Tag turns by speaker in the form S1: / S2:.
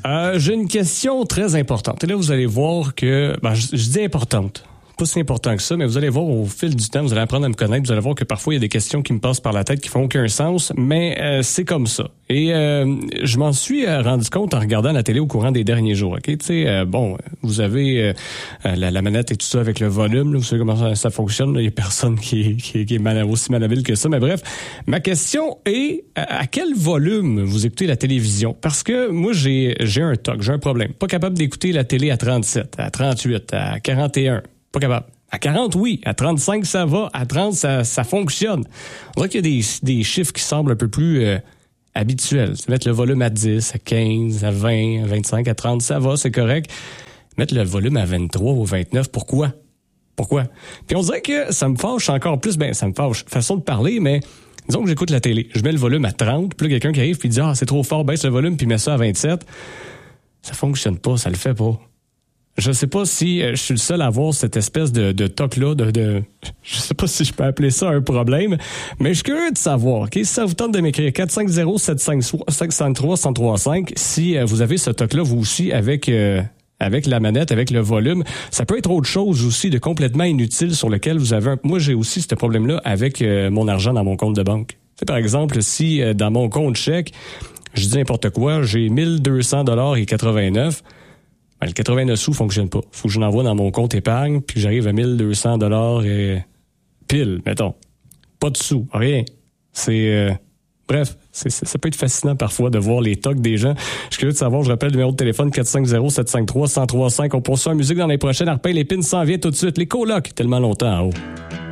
S1: J'ai une question très importante. Et là, vous allez voir que... je dis importante. Pas si important que ça, mais vous allez voir au fil du temps, vous allez apprendre à me connaître, vous allez voir que parfois, il y a des questions qui me passent par la tête qui font aucun sens, mais c'est comme ça. Et je m'en suis rendu compte en regardant la télé au courant des derniers jours. Ok, tu sais, vous avez la manette et tout ça avec le volume, là, vous savez comment ça fonctionne. Là. Il y a personne qui est aussi malhabile que ça, mais bref. Ma question est, à quel volume vous écoutez la télévision? Parce que moi, j'ai un TOC, j'ai un problème. Pas capable d'écouter la télé à 37, à 38, à 41. Pas capable. À 40, oui. À 35, ça va. À 30, ça fonctionne. On dirait qu'il y a des chiffres qui semblent un peu plus habituels. Mettre le volume à 10, à 15, à 20, à 25, à 30, ça va, c'est correct. Mettre le volume à 23 ou 29, pourquoi? Puis on dirait que ça me fâche encore plus. Ça me fâche. Façon de parler, mais disons que j'écoute la télé. Je mets le volume à 30, puis là, quelqu'un qui arrive puis dit « Ah, c'est trop fort, baisse le volume, puis mets ça à 27. » Ça fonctionne pas, ça le fait pas. Je sais pas si je suis le seul à avoir cette espèce de toc-là, je sais pas si je peux appeler ça un problème, mais je suis curieux de savoir, ok, si ça vous tente de m'écrire 450-753-1035, si vous avez ce toc-là, vous aussi, avec la manette, avec le volume, ça peut être autre chose aussi de complètement inutile sur lequel vous avez moi, j'ai aussi ce problème-là avec mon argent dans mon compte de banque. C'est par exemple, si dans mon compte chèque, je dis n'importe quoi, j'ai 1200,89 $, le 89 sous fonctionne pas. Faut que je l'envoie dans mon compte épargne, puis que j'arrive à 1200 $ et pile, mettons. Pas de sous, rien. C'est bref, ça peut être fascinant parfois de voir les tocs des gens. Je suis curieux de savoir, je rappelle le numéro de téléphone 450-753-1035. On poursuit en musique dans les prochaines. Arpin, l'épine s'en vient tout de suite. Les colocs, tellement longtemps en haut.